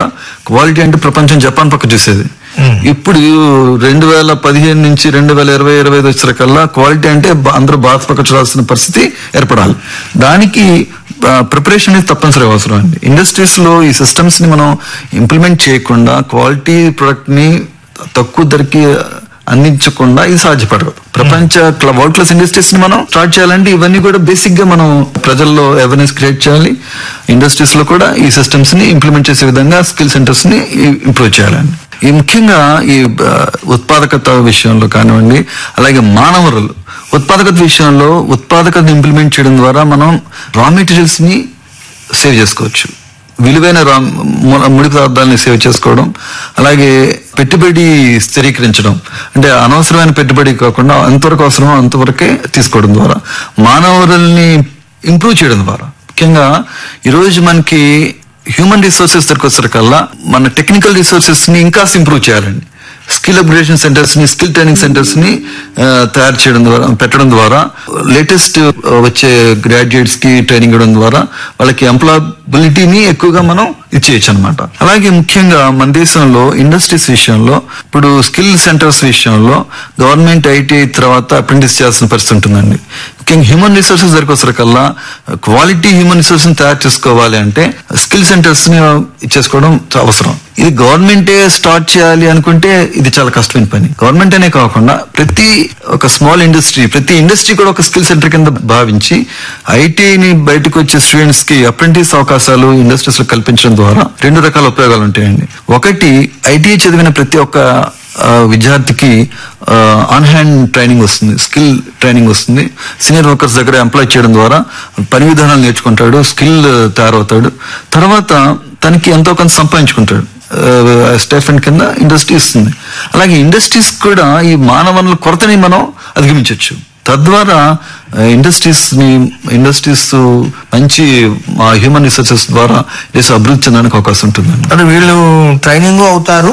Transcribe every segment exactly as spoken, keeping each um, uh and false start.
Quality అంటే ప్రపంచం Japan పక్క చూసేది. ఇప్పుడు రెండు వేల పదిహేను నుంచి రెండు వేల ఇరవై ఇరవై ఐదు వచ్చేకల్లా క్వాలిటీ అంటే అందరూ భారత పక్క చూడాల్సిన పరిస్థితి ఏర్పడాలి. దానికి ప్రిపరేషన్ అనేది తప్పనిసరి అవసరం అండి. ఇండస్ట్రీస్ లో ఈ సిస్టమ్స్ ని మనం ఇంప్లిమెంట్ చేయకుండా క్వాలిటీ ప్రొడక్ట్ ని తక్కువ ధరకి అందించకుండా ఇది సాధ్యపడదు. ప్రపంచ వరల్డ్ క్లాస్ ఇండస్ట్రీస్ ని మనం స్టార్ట్ చేయాలంటే ఇవన్నీ కూడా బేసిక్ గా మనం ప్రజల్లో అవేర్నెస్ క్రియేట్ చేయాలి. ఇండస్ట్రీస్ లో కూడా ఈ సిస్టమ్స్ ని ఇంప్లిమెంట్ చేసే విధంగా స్కిల్ సెంటర్స్ ని ఇంప్రూవ్ చేయాలండి. ఈ ముఖ్యంగా ఈ ఉత్పాదకత విషయంలో కానివ్వండి, అలాగే మానవరులు ఉత్పాదకత విషయంలో ఉత్పాదకతను ఇంప్లిమెంట్ చేయడం ద్వారా మనం రా మెటీరియల్స్ ని సేవ్ చేసుకోవచ్చు. విలువైన రా ముడి పదార్థాలని సేవ్ చేసుకోవడం, అలాగే పెట్టుబడి స్థిరీకరించడం అంటే అనవసరమైన పెట్టుబడి కాకుండా ఎంతవరకు అవసరమో అంతవరకే తీసుకోవడం ద్వారా మానవరుల్ని ఇంప్రూవ్ చేయడం ద్వారా ముఖ్యంగా ఈరోజు మనకి హ్యూమన్ రిసోర్సెస్ దగ్గరకు వచ్చేసరికల్లా మన టెక్నికల్ రిసోర్సెస్ ని ఇంకా ఇంప్రూవ్ చేయాలండి. స్కిల్ అప్గ్రేడేషన్ సెంటర్స్ ని, స్కిల్ ట్రైనింగ్ సెంటర్స్ ని తయారు చేయడం ద్వారా, పెట్టడం ద్వారా లేటెస్ట్ వచ్చే గ్రాడ్యుయేట్స్ కి ట్రైనింగ్ ఇవ్వడం ద్వారా వాళ్ళకి ఎంప్లాయబిలిటీని ఎక్కువగా మనం ఇచ్చేయచ్చు అనమాట. అలాగే ముఖ్యంగా మన దేశంలో ఇండస్ట్రీస్ విషయంలో ఇప్పుడు స్కిల్ సెంటర్స్ విషయంలో గవర్నమెంట్ ఐటీఐ తర్వాత అప్రెంటిస్ చేయాల్సిన పరిస్థితి ఉంటుందండి. ముఖ్యంగా హ్యూమన్ రిసోర్సెస్ దగ్గరకు వచ్చేసరికల్లా క్వాలిటీ హ్యూమన్ రిసోర్సెస్ తయారు చేసుకోవాలి అంటే స్కిల్ సెంటర్స్ ని ఇచ్చేసుకోవడం అవసరం. ఇది గవర్నమెంటే స్టార్ట్ చేయాలి అనుకుంటే ఇది చాలా కష్టమైన పని. గవర్నమెంట్ అనే కాకుండా ప్రతి ఒక స్మాల్ ఇండస్ట్రీ, ప్రతి ఇండస్ట్రీ కూడా ఒక స్కిల్ సెంటర్ కింద భావించి ఐటీని బయటకు వచ్చే స్టూడెంట్స్ కి అప్రెంటిస్ అవకాశాలు ఇండస్ట్రీస్ లో కల్పించడం ద్వారా రెండు రకాల ఉపయోగాలు ఉంటాయండి. ఒకటి, ఐటీఐ చదివిన ప్రతి ఒక్క విద్యార్థికి ఆన్ హ్యాండ్ ట్రైనింగ్ వస్తుంది, స్కిల్ ట్రైనింగ్ వస్తుంది. సీనియర్ వర్కర్స్ దగ్గర ఎంప్లాయ్ చేయడం ద్వారా పని విధానాలు నేర్చుకుంటాడు, స్కిల్ తయారవుతాడు. తర్వాత తనకి ఎంతో కొంత సంపాదించుకుంటాడు. స్టైఫండ్ కింద ఇండస్ట్రీ ఇస్తుంది. అలాగే ఇండస్ట్రీస్ కూడా ఈ మానవ వనరుల కొరతని మనం అధిగమించవచ్చు. తద్వారా ఇండస్ట్రీస్ ని ఇండస్ట్రీస్ మంచి హ్యూమన్ రిసోర్సెస్ ద్వారా దేశం అభివృద్ధి చెందడానికి అవకాశం ఉంటుందండి. అంటే వీళ్ళు ట్రైనింగ్ అవుతారు,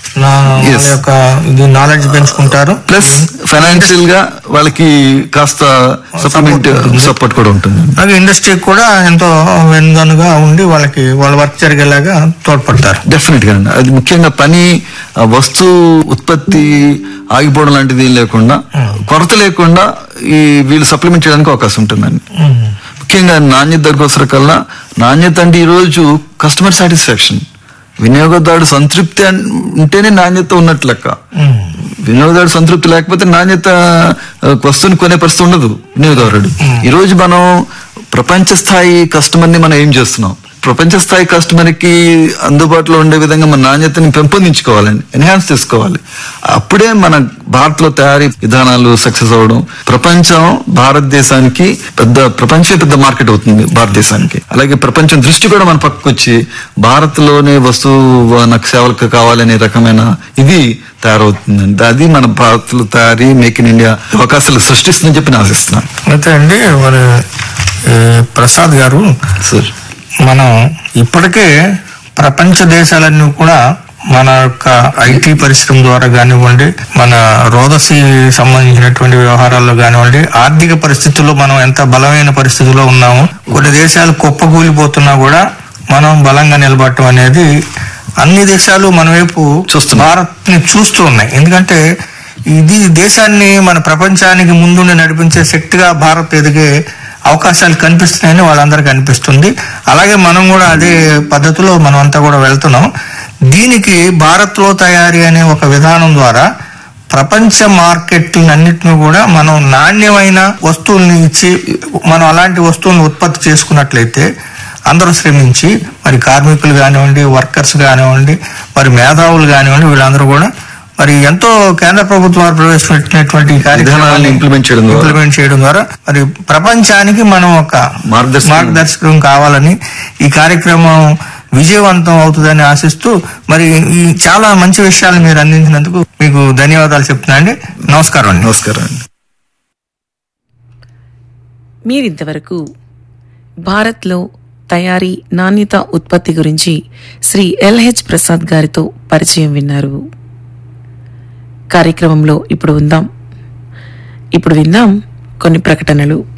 నాలెడ్జ్ పెంచుకుంటారు, ప్లస్ ఫైనాన్షియల్ గా వాళ్ళకి కాస్త సప్లిమెంట్ సపోర్ట్ కూడా ఉంటుంది. అలాగే ఇండస్ట్రీ కూడా ఎంతో వెనుదనుగా ఉండి వాళ్ళకి వాళ్ళ వర్క్ జరిగేలాగా తోడ్పడతారు. డెఫినెట్ గా అండి. అది ముఖ్యంగా పని వస్తు ఉత్పత్తి ఆగిపోవడం లాంటిది ఏం లేకుండా, కొరత లేకుండా ఈ వీళ్ళు సప్లిమెంట్ చేయడానికి అవకాశం ఉంటుందండి. ముఖ్యంగా నాణ్యత దగ్గరకల్లా నాణ్యత అంటే ఈ రోజు కస్టమర్ సాటిస్ఫాక్షన్, వినియోగదారుడు సంతృప్తి ఉంటేనే నాణ్యత ఉన్నట్టు లెక్క. వినియోగదారుడు సంతృప్తి లేకపోతే నాణ్యత వస్తువుని కొనే పరిస్థితి ఉండదు వినియోగదారుడు. ఈ రోజు మనం ప్రపంచ స్థాయి కస్టమర్ ని మనం ఏం చేస్తున్నాం, ప్రపంచ స్థాయి కస్టమర్ కి అందుబాటులో ఉండే విధంగా మన నాణ్యతని పెంపొందించుకోవాలండి, ఎన్హాన్స్ చేసుకోవాలి. అప్పుడే మన భారత్ లో తయారీ విధానాలు సక్సెస్ అవ్వడం, ప్రపంచం భారతదేశానికి పెద్ద ప్రపంచమే పెద్ద మార్కెట్ అవుతుంది భారతదేశానికి. అలాగే ప్రపంచం దృష్టి కూడా మన పక్కకు వచ్చి భారత్ లోనే వస్తువు నాకు సేవలకు కావాలనే రకమైన ఇది తయారవుతుందండి. అది మన భారత్ లో తయారీ మేక్ ఇన్ ఇండియా అవకాశాలు సృష్టిస్తుందని చెప్పి నేను ఆశిస్తున్నాను. అయితే అండి మరి ప్రసాద్ గారు, సార్ మనం ఇప్పటికే ప్రపంచ దేశాలన్నీ కూడా మన యొక్క ఐటీ పరిశ్రమ ద్వారా కానివ్వండి, మన రోదసి సంబంధించినటువంటి వ్యవహారాల్లో కానివ్వండి, ఆర్థిక పరిస్థితుల్లో మనం ఎంత బలమైన పరిస్థితుల్లో ఉన్నాము. కొన్ని దేశాలు కుప్పకూలిపోతున్నా కూడా మనం బలంగా నిలబడటం అనేది అన్ని దేశాలు మన వైపు భారత్ ని చూస్తూ ఉన్నాయి. ఎందుకంటే ఇది దేశాన్ని మన ప్రపంచానికి ముందుండి నడిపించే శక్తిగా భారత్ ఎదిగే అవకాశాలు కనిపిస్తున్నాయని వాళ్ళందరికీ అనిపిస్తుంది. అలాగే మనం కూడా అదే పద్ధతిలో మనం అంతా కూడా వెళ్తున్నాం. దీనికి భారత్ లో తయారీ అనే ఒక విధానం ద్వారా ప్రపంచ మార్కెట్ అన్నిటిని కూడా మనం నాణ్యమైన వస్తువుల్ని ఇచ్చి మనం అలాంటి వస్తువులను ఉత్పత్తి చేసుకున్నట్లయితే అందరూ శ్రమించి మరి కార్మికులు కానివ్వండి, వర్కర్స్ కానివ్వండి, మరి మేధావులు కానివ్వండి, వీళ్ళందరూ కూడా మరి ఎంతో కేంద్ర ప్రభుత్వం వారు ప్రవేశపెట్టినటువంటి కార్యక్రమాలను ఇంప్లిమెంట్ చేయడం ఇంప్లిమెంట్ చేయడం ద్వారా మరి ప్రపంచానికి మనం ఒక మార్గదర్శకం కావాలని ఈ కార్యక్రమం విజయవంతం అవుతుందని ఆశిస్తూ మరి ఈ చాలా మంచి విషయాలు మీరు అందించినందుకు మీకు ధన్యవాదాలు చెప్తున్నా అండి. నమస్కారం అండి. నమస్కారం అండి. మీరింతవరకు భారత్లో తయారీ నాణ్యత ఉత్పత్తి గురించి శ్రీ ఎల్హెచ్ ప్రసాద్ గారితో పరిచయం విన్నారు. కార్యక్రమంలో ఇప్పుడు ఉందాం ఇప్పుడు విందాం కొన్ని ప్రకటనలు.